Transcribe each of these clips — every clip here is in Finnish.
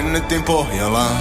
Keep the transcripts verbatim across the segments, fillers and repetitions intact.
lennettiin Pohjolaan.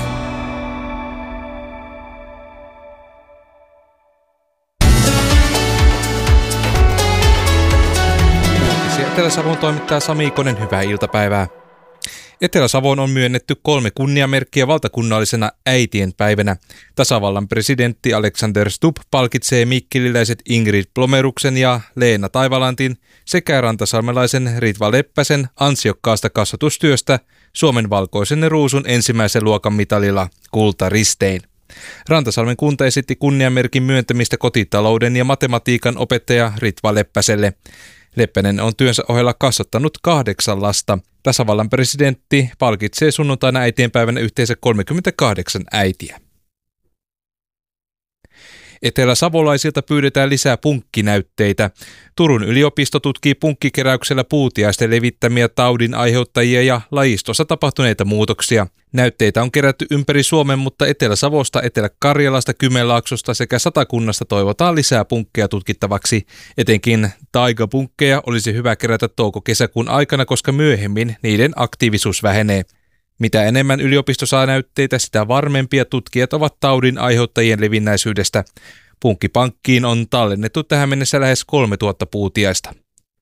Etelä-Savon toimittaa Sami Ikonen, hyvää iltapäivää. Etelä-Savoon on myönnetty kolme kunniamerkkiä valtakunnallisena äitien päivänä. Tasavallan presidentti Alexander Stubb palkitsee mikkeliläiset Ingrid Plomeruksen ja Leena Taivalantin sekä rantasalmelaisen Ritva Leppäsen ansiokkaasta kasvatustyöstä Suomen valkoisen ruusun ensimmäisen luokan mitalilla kultaristein. Rantasalmen kunta esitti kunniamerkin myöntämistä kotitalouden ja matematiikan opettaja Ritva Leppäselle. Leppänen on työnsä ohella kasvattanut kahdeksan lasta. Tasavallan presidentti palkitsee sunnuntaina äitienpäivänä yhteensä kolmekymmentäkahdeksan äitiä. Etelä-savolaisilta pyydetään lisää punkkinäytteitä. Turun yliopisto tutkii punkkikeräyksellä puutiaisten levittämiä taudin aiheuttajia ja lajistossa tapahtuneita muutoksia. Näytteitä on kerätty ympäri Suomen, mutta Etelä-Savosta, Etelä-Karjalasta, Kymenlaaksosta sekä Satakunnasta toivotaan lisää punkkeja tutkittavaksi. Etenkin taikapunkkeja olisi hyvä kerätä touko-kesäkuun aikana, koska myöhemmin niiden aktiivisuus vähenee. Mitä enemmän yliopisto saa näytteitä, sitä varmempia tutkijat ovat taudin aiheuttajien levinnäisyydestä. Punkkipankkiin on tallennettu tähän mennessä lähes kolmetuhatta puutiaista.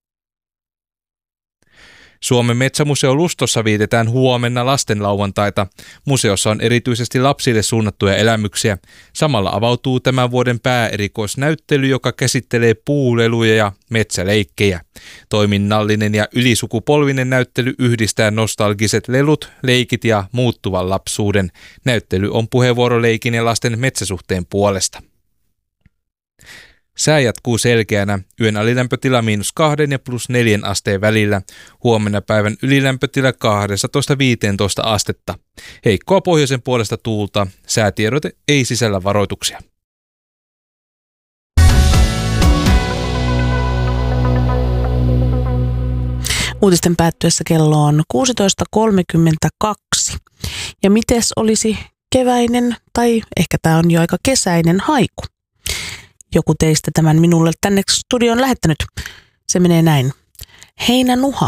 Suomen metsämuseo Lustossa vietetään huomenna lastenlauantaita. Museossa on erityisesti lapsille suunnattuja elämyksiä. Samalla avautuu tämän vuoden pääerikoisnäyttely, joka käsittelee puuleluja ja metsäleikkejä. Toiminnallinen ja ylisukupolvinen näyttely yhdistää nostalgiset lelut, leikit ja muuttuvan lapsuuden. Näyttely on puheenvuoroleikin ja lasten metsäsuhteen puolesta. Sää jatkuu selkeänä, yön alilämpötila miinus kahden ja plus neljän asteen välillä. Huomenna päivän ylilämpötila kaksitoista viisitoista astetta. Heikkoa pohjoisen puolesta tuulta, säätiedote ei sisällä varoituksia. Uutisten päättyessä kello on kuusitoista kolmekymmentäkaksi. Ja mites olisi keväinen tai ehkä tämä on jo aika kesäinen haiku? Joku teistä tämän minulle tänne studioon lähettänyt. Se menee näin. Heinänuha